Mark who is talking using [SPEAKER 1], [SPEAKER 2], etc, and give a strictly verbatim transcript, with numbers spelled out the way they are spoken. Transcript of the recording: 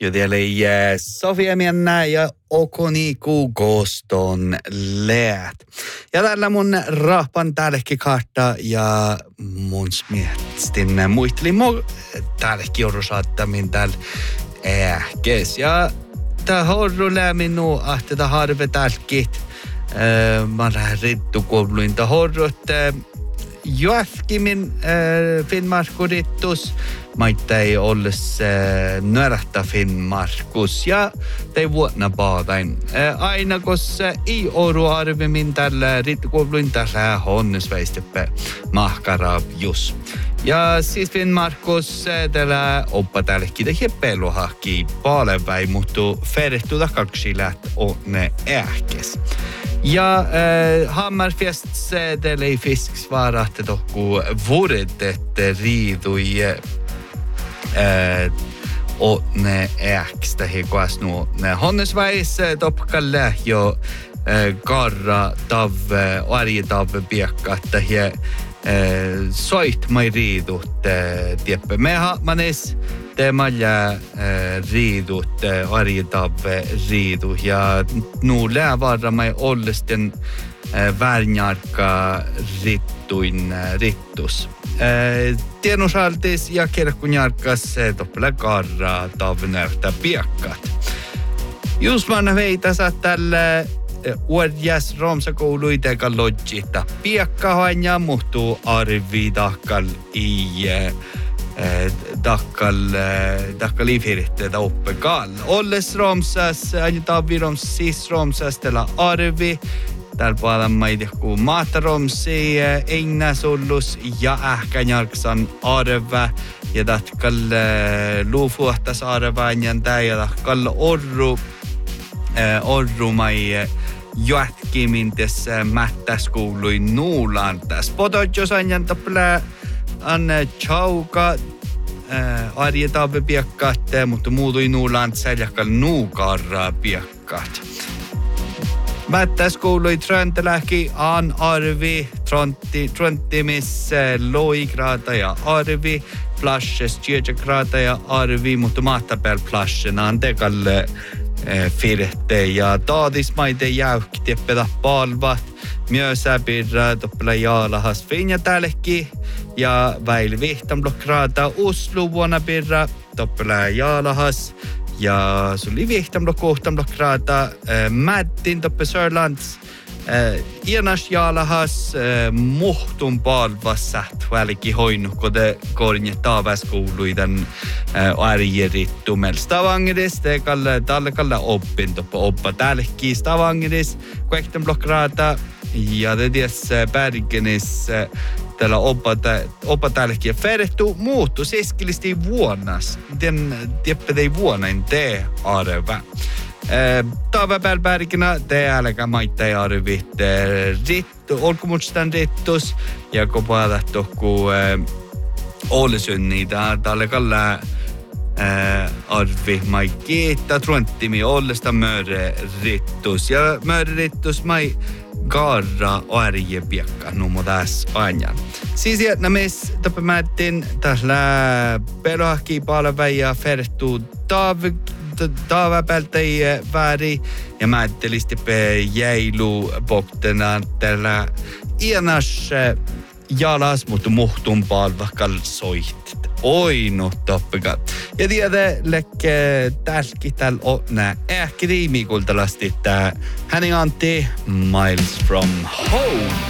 [SPEAKER 1] Joten Sofia Miennä ja Okoniku Goston läät. Ja tällä mun rahpan täällekin kartta ja mun miettin muistelin mun täällekin joudusaattaminen täällä ähkes. Ja tää horru läminu ahte tää harve täälläkin. Mä lähdin rittukouluin tää horru, että Joafkimin äh, Finnmarkurittus, maita ei olles äh, nörähtä Finnmarkus ja tei vuonna paadain. Äh, aina koska ei oru arvemmin tällä rittukouluin tällä honnesväisteppä mahkarabjus. Ja siis Finnmarkus äh, tällä oppa tällekin tehdä peluhahki paaleväi, mutta ferehtuda kaksi läht onne ähkes. Ja äh, Hammerfest teille ei fisksvara, että tohku vuodet, että riidui äh, onne ähkstä hikoas nuo. Honnesväis topkalle jo äh, karra tavve, arje tavve piekka, että he äh, soit mai riidut äh, tieppe. Me manes teemalla äh, riidut, äh, arje tavve riidu ja nu läävarra mai ollesten äh, värnjarka rittuin äh, rittus. Äh, Tienusaltis ja kerkkunjarkas äh, toppele karra tavve näyttää piekkat. Just man veitä saa tällä Uudjas Romsakouluiteka lodjita piekkahan ja muhtuu arvi takkal i takkal takkal ifiritte oppekal. Olles Romsas, ajutavi Roms sis Romsas tällä arvi. Täällä puolella maidehku maataromsi, einäsullus ja ähkänjarksan arve. Ja tatkal luufuhtas arvaan ja täällä takkal orru, orru mai Joatkimin tässä mättäskouluin nuulantas. Podotjos anjan toppelää anne chauka arje tave piekkat, mutta muutui nuulant säljakal nuukarraa piekkat. Mättäskoului Tröntelähki an arvi, tronti, trontimis loigraata ja arvi, plashes tjöjagraata ja arvi, mutta mahtapääl plashen antekalle firte ja taadismaide jäykki tippeda palvat, myösäpirra toppela jaalahas finja täällekin ja väil vihtamblokraata Oslo vuonna pirra toppela jaalahas ja suli vihtamblokkohtamblokraata Mättin toppe Sörlands Ienas jaalahas muhtun palvassa tuollekin hoinut, kun te kornje taavaskouluiden arjerittumel Stavangeris, te kalle talle kalle oppin toppe oppa täällekin Stavangeris, kuekten blokraata ja te ties Bergenis tällä oppa täällekin ferehtu muuttu seskilisti vuonnas, den tippedei vuonain te arva. Taavapäälpäärikina täälläkä maittaa ja arvit rittu, olkumutstan rittus ja kopaada tohku Ålesund tälle kalla arvi mai kiittää truntimi Ålesta möre rittus ja möre rittus mai garra arje piekka numo tässä ajan. Siis jätnämis tapamäättin tällä pelohki palve ja ferehtu taavik taavapältäi vääri ja mä ajattelin pe jäilu boktena tällä ianas jalas mutta muhtun palvakal soit oinu toppika. Ja tiedä lekke tälki täl otnä ehkä riimikultalasti tää hänen antti Miles from Home.